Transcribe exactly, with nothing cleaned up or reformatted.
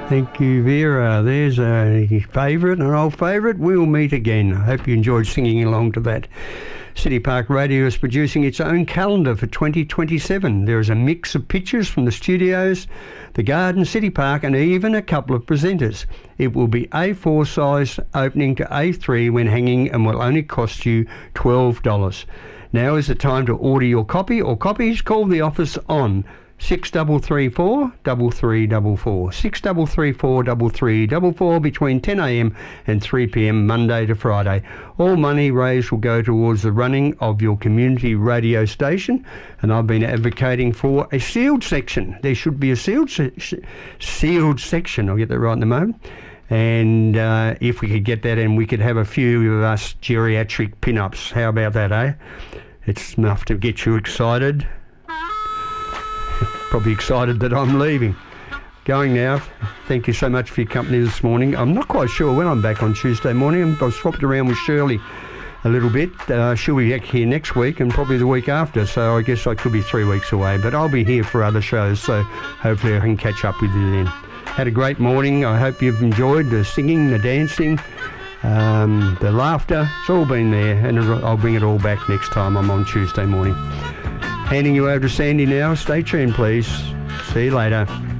Thank you, Vera. There's a favourite, an old favourite. We'll meet again. I hope you enjoyed singing along to that. City Park Radio is producing its own calendar for twenty twenty-seven. There is a mix of pictures from the studios, the garden, City Park, and even a couple of presenters. It will be A four size, opening to A three when hanging, and will only cost you twelve dollars. Now is the time to order your copy or copies. Call the office on six three three four, three three four four, six three three four, three three four four between ten a m and three p m Monday to Friday. All money raised will go towards the running of your community radio station, and I've been advocating for a sealed section. There should be a sealed se- sealed section. I'll get that right in a moment. And uh, if we could get that in, we could have a few of us geriatric pin-ups. How about that, eh? It's enough to get you excited. Probably excited that I'm leaving. Going now. Thank you so much for your company this morning. I'm not quite sure when I'm back on Tuesday morning. I've swapped around with Shirley a little bit. Uh, she'll be back here next week and probably the week after, so I guess I could be three weeks away. But I'll be here for other shows, so hopefully I can catch up with you then. Had a great morning. I hope you've enjoyed the singing, the dancing, um, the laughter. It's all been there, and I'll bring it all back next time I'm on Tuesday morning. Handing you over to Sandy now. Stay tuned, please. See you later.